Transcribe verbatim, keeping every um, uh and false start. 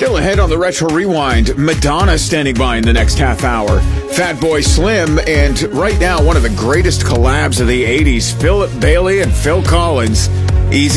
Still ahead on the Retro Rewind, Madonna standing by in the next half hour. Fatboy Slim, and right now, one of the greatest collabs of the eighties, Philip Bailey and Phil Collins. Easy.